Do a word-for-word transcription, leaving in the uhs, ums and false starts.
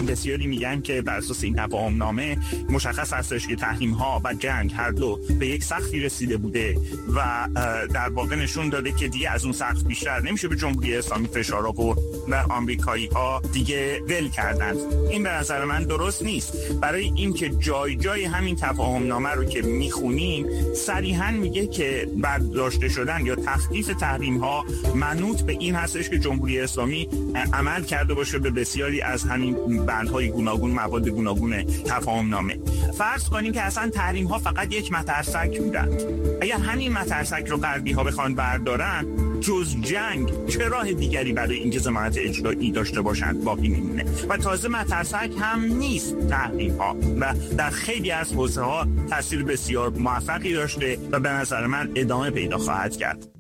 بسیاری میگن که بر اساس این تفاهم نامه مشخص هستش که تحریم ها و جنگ هر دو به یک سقفی رسیده بوده و در واقع نشون داده که دیگه از اون سقف بیشتر نمیشه به جمهوری اسلامی فشار آورد و آمریکایی ها دیگه ول کردند. این به نظر من درست نیست. برای اینکه جای جای همین تفاهم نامه رو که میخونیم صریحا میگه که برداشته شدن یا تخفیف تحریم ها منوط به این هستش که جمهوری اسلامی عمل کرده باشه به بسیاری از همین بندهای گوناگون، مواد گوناگون تفاهم نامه. فرض کنیم که اصلا تحریم ها فقط یک مترسک بودند. اگر همین مترسک رو غربی ها بخوان بردارن، جز جنگ چه راه دیگری برای اینکه ضمانت اجرایی داشته باشند باقی میمونه؟ و تازه مترسک هم نیست تحریم ها و در خیلی از حوزه ها تاثیر بسیار موفقی داشته و به نظر من ادامه پیدا خواهد کرد.